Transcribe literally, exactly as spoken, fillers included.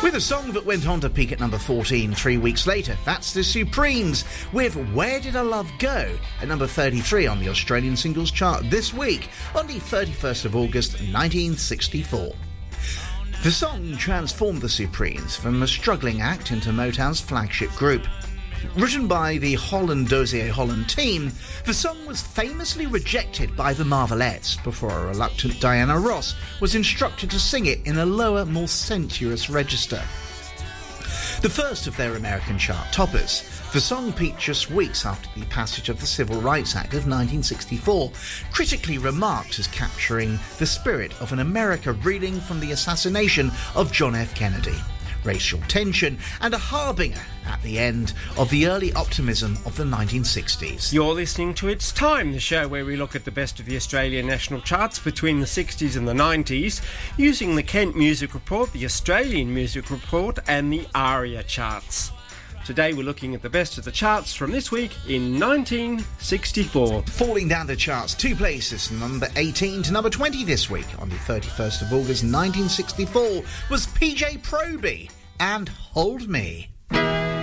With a song that went on to peak at number fourteen three weeks later, that's the Supremes with Where Did Our Love Go at number thirty-three on the Australian singles chart this week on the thirty-first of August nineteen sixty-four. The song transformed the Supremes from a struggling act into Motown's flagship group. Written by the Holland Dozier Holland team, the song was famously rejected by the Marvelettes before a reluctant Diana Ross was instructed to sing it in a lower, more sensuous register. The first of their American chart toppers, the song peaked just weeks after the passage of the Civil Rights Act of nineteen sixty-four, critically remarked as capturing the spirit of an America reeling from the assassination of John F. Kennedy. Racial tension, and a harbinger at the end of the early optimism of the nineteen sixties. You're listening to It's Time, the show where we look at the best of the Australian national charts between the sixties and the nineties, using the Kent Music Report, the Australian Music Report, and the ARIA charts. Today we're looking at the best of the charts from this week in nineteen sixty-four. Falling down the charts two places, number eighteen to number twenty this week on the thirty-first of August nineteen sixty-four was P J Proby and Hold Me.